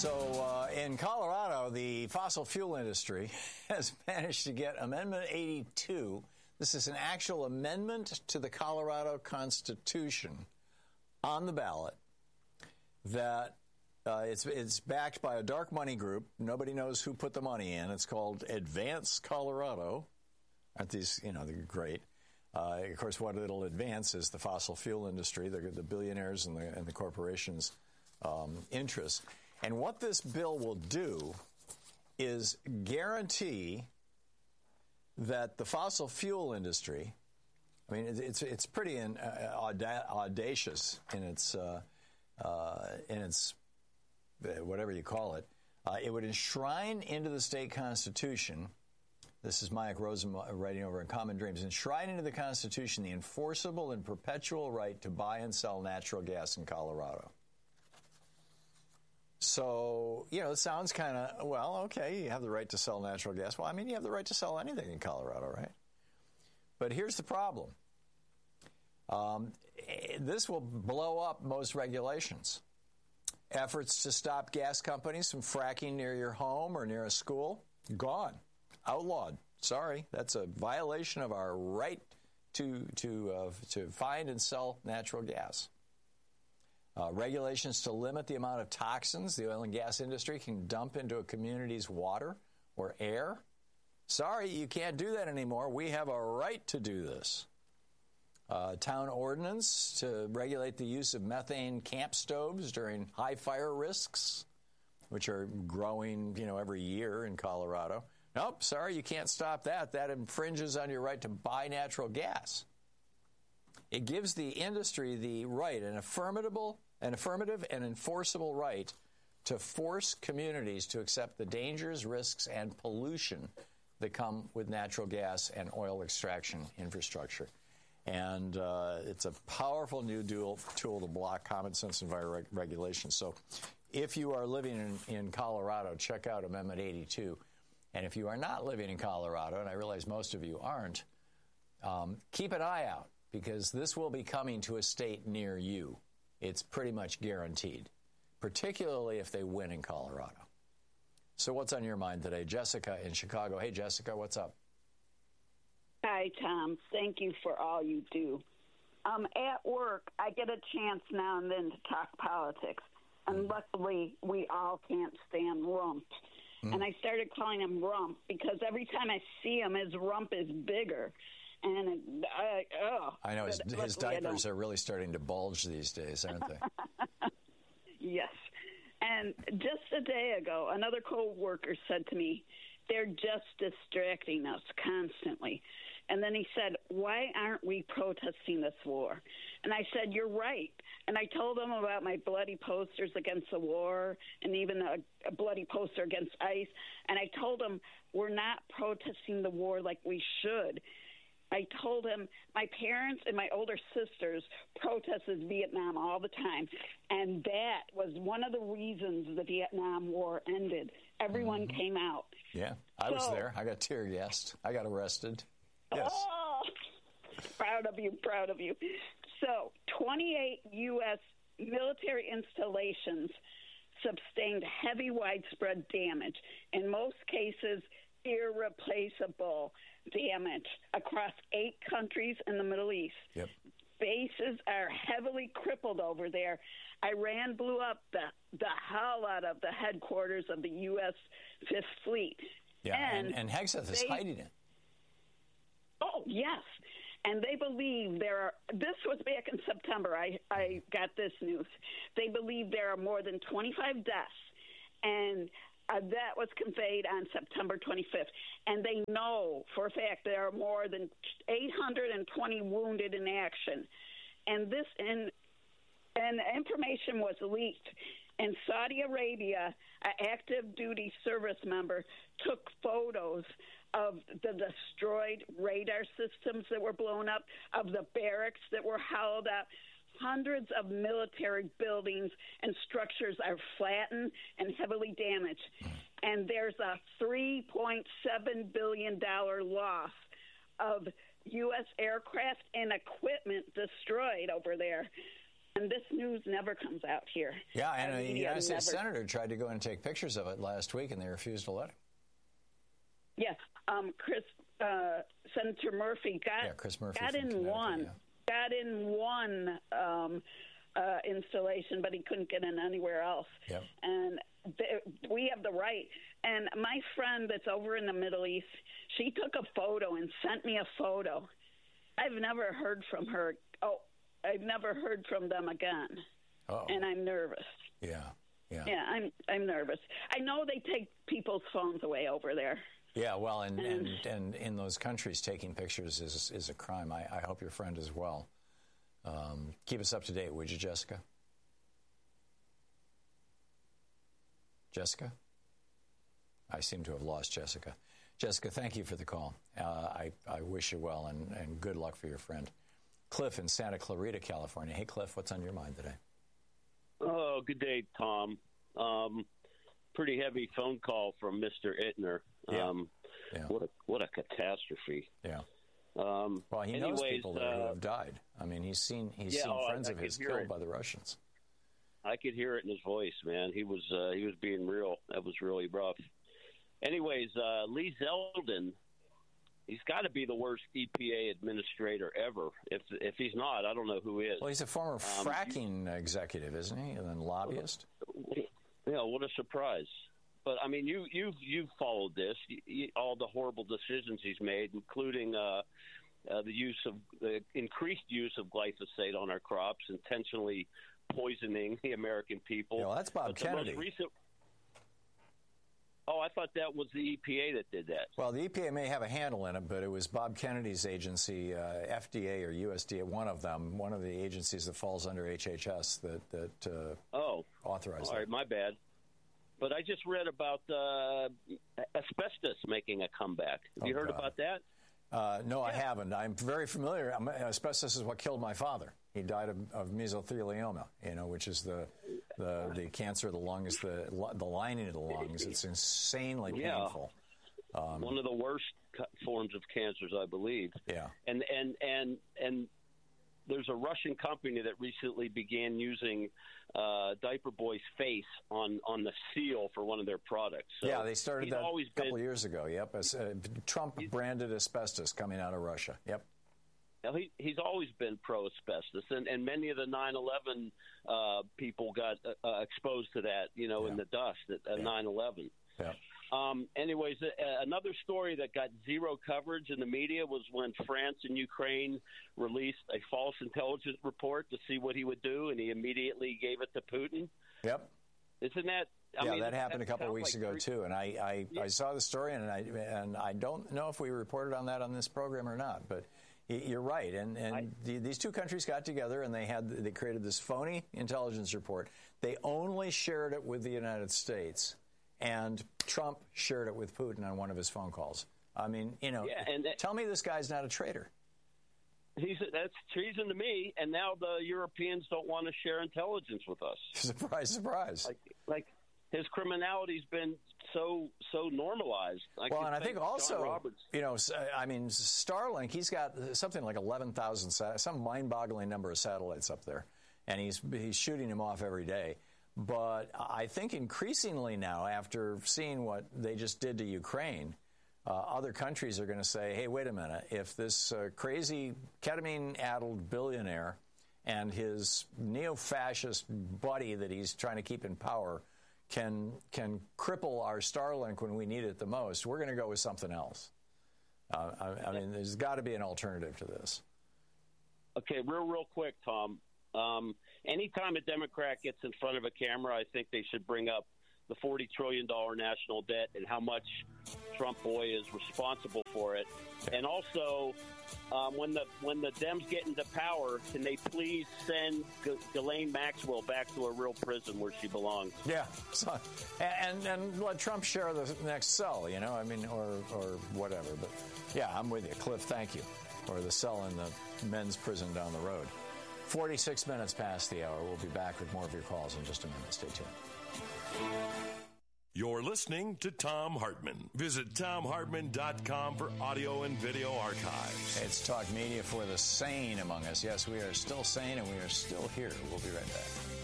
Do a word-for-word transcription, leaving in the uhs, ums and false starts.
So uh, in Colorado, the fossil fuel industry has managed to get Amendment eighty-two. This is an actual amendment to the Colorado Constitution on the ballot that uh, it's, it's backed by a dark money group. Nobody knows who put the money in. It's called Advance Colorado. Aren't these, you know, they're great. Uh, of course, what it'll advance is the fossil fuel industry, the, the billionaires and the, and the corporations' um, interests. And what this bill will do is guarantee that the fossil fuel industry, I mean, it's it's pretty in, uh, auda- audacious in its uh, uh, in its uh, whatever you call it. Uh, it would enshrine into the state constitution. This is Mayak Rosen writing over in Common Dreams. Enshrine into the Constitution the enforceable and perpetual right to buy and sell natural gas in Colorado. So, you know, it sounds kind of, well, okay, you have the right to sell natural gas. Well, I mean, you have the right to sell anything in Colorado, right? But here's the problem. Um, this will blow up most regulations. Efforts to stop gas companies from fracking near your home or near a school, gone, outlawed. Sorry, that's a violation of our right to to uh, to find and sell natural gas. Uh, regulations to limit the amount of toxins the oil and gas industry can dump into a community's water or air. Sorry, you can't do that anymore. We have a right to do this. Uh, town ordinance to regulate the use of methane camp stoves during high fire risks, which are growing, you know, every year in Colorado. Nope, sorry, you can't stop that. That infringes on your right to buy natural gas. It gives the industry the right, an affirmable, an affirmative and enforceable right to force communities to accept the dangers, risks, and pollution that come with natural gas and oil extraction infrastructure. And uh, it's a powerful new dual tool to block common sense environmental regulation. So if you are living in, in Colorado, check out Amendment eighty-two. And if you are not living in Colorado, and I realize most of you aren't, um, keep an eye out, because this will be coming to a state near you. It's pretty much guaranteed, particularly if they win in Colorado. So what's on your mind today? Jessica in Chicago. Hey, Jessica, what's up? Hi, Tom. Thank you for all you do. Um, at work, I get a chance now and then to talk politics, and luckily we all can't stand Rump. Mm. And I started calling him Rump because every time I see him, his rump is bigger. And uh, oh, I know his, his diapers are really starting to bulge these days, aren't they? Yes. And just a day ago, another co-worker said to me, they're just distracting us constantly. And then he said, why aren't we protesting this war? And I said, you're right. And I told him about my bloody posters against the war and even a, a bloody poster against ICE. And I told him we're not protesting the war like we should. I told him my parents and my older sisters protested Vietnam all the time, and that was one of the reasons the Vietnam War ended. Everyone mm-hmm. came out. Yeah, I so, was there. I got tear gassed. I got arrested. Yes. Oh, proud of you, proud of you. So twenty-eight U S military installations sustained heavy widespread damage, in most cases irreplaceable damage, across eight countries in the Middle East. Yep. Bases are heavily crippled over there. Iran blew up the, the hell out of the headquarters of the U S Fifth Fleet. Yeah, and, and, and Hegseth is hiding it. Oh, yes. And they believe there are, this was back in September, I, I got this news. They believe there are more than twenty-five deaths, and Uh, that was conveyed on September twenty-fifth. And they know for a fact there are more than eight hundred twenty wounded in action. And this and, and information was leaked. In Saudi Arabia, an active duty service member took photos of the destroyed radar systems that were blown up, of the barracks that were held up. Hundreds of military buildings and structures are flattened and heavily damaged. And there's a three point seven billion dollars loss of U S aircraft and equipment destroyed over there. And this news never comes out here. Yeah, and Our a media United States never- senator tried to go and take pictures of it last week, and they refused to let him. Yes, um, Chris, uh, Senator Murphy got Yeah, Chris Murphy got from in Connecticut, one, yeah. got in one um, uh, installation, but he couldn't get in anywhere else. Yep. And th- we have the right. And my friend that's over in the Middle East, she took a photo and sent me a photo. I've never heard from her. Oh, I've never heard from them again. Uh-oh. And I'm nervous. Yeah, yeah. Yeah, I'm I'm nervous. I know they take people's phones away over there. Yeah, well, and, and, and in those countries, taking pictures is is a crime. I, I hope your friend is well. Um, keep us up to date, would you, Jessica? Jessica? I seem to have lost Jessica. Jessica, thank you for the call. Uh, I, I wish you well, and, and good luck for your friend. Cliff in Santa Clarita, California. Hey, Cliff, what's on your mind today? Oh, good day, Tom. Um, pretty heavy phone call from Mister Ittner. Yeah. Um, Yeah. What a what a catastrophe. Yeah. Um, Well, he anyways, knows people there who uh, have died. I mean, he's seen he's yeah, seen oh, friends I- of I his could hear killed it. by the Russians. I could hear it in his voice, man. He was uh, he was being real. That was really rough. Anyways, uh, Lee Zeldin, he's got to be the worst E P A administrator ever. If if he's not, I don't know who is. Well, he's a former Um, fracking executive, isn't he? And then lobbyist. Yeah, what a surprise. But I mean, you you've you've followed this, you, you, all the horrible decisions he's made, including uh, uh, the use of the increased use of glyphosate on our crops, intentionally poisoning the American people. Yeah, well, that's Bob But the Kennedy. most recent... Oh, I thought that was the E P A that did that. Well, the E P A may have a handle in it, but it was Bob Kennedy's agency, uh, F D A or U S D A, one of them, one of the agencies that falls under H H S that that uh, Oh, authorized all it. right, my bad. But I just read about uh, asbestos making a comeback. Have Oh, you heard God. about that? Uh, no, I Yeah. haven't. I'm very familiar. I'm- Asbestos is what killed my father. He died of, of mesothelioma, you know, which is the the, the cancer of the lungs, the the lining of the lungs. It's insanely Yeah. painful. Um, One of the worst co- forms of cancers, I believe. Yeah. And and and and there's a Russian company that recently began using uh, Diaper Boy's face on, on the seal for one of their products. So yeah, they started he's that always a couple been, of years ago. Yep, As, uh, Trump branded asbestos coming out of Russia. Yep. He, he's always been pro-asbestos, and, and many of the nine eleven uh, people got uh, uh, exposed to that, you know, Yeah. in the dust at, at Yeah. nine eleven. Yeah. Um, anyways, uh, another story that got zero coverage in the media was when France and Ukraine released a false intelligence report to see what he would do, and he immediately gave it to Putin. Yep. Isn't that? I yeah, mean, that happened a couple of sounds weeks like ago very- too, and I, I, Yeah. I saw the story, and I and I don't know if we reported on that on this program or not, but y- you're right. And and I- the, these two countries got together, and they had they created this phony intelligence report. They only shared it with the United States, and Trump shared it with Putin on one of his phone calls. I mean, you know, Yeah, and that- tell me this guy's not a traitor. He's that's treason to me, and now the Europeans don't want to share intelligence with us. Surprise, surprise. Like, like his criminality's been so so normalized. I Well, could and I think John also, Roberts. you know, s- I mean, Starlink, he's got something like eleven thousand, sat- some mind-boggling number of satellites up there, and he's he's shooting them off every day. But I think increasingly now, after seeing what they just did to Ukraine, uh, other countries are going to say, hey, wait a minute, if this uh, crazy ketamine-addled billionaire and his neo-fascist buddy that he's trying to keep in power can can cripple our Starlink when we need it the most, we're going to go with something else. Uh, I, I mean, there's got to be an alternative to this. Okay, real real quick, Tom. Um, anytime a Democrat gets in front of a camera, I think they should bring up the forty trillion dollars national debt and how much Trump boy is responsible for it. And also, um, when the when the Dems get into power, can they please send G- Ghislaine Maxwell back to a real prison where she belongs? Yeah, so, and and let Trump share the next cell, you know, I mean, or or whatever. But yeah, I'm with you, Cliff. Thank you. Or the cell in the men's prison down the road. forty-six minutes past the hour. We'll be back with more of your calls in just a minute. Stay tuned. You're listening to Thom Hartmann. Visit Thom Hartmann dot com for audio and video archives. It's Talk Media for the sane among us. Yes, we are still sane and we are still here. We'll be right back.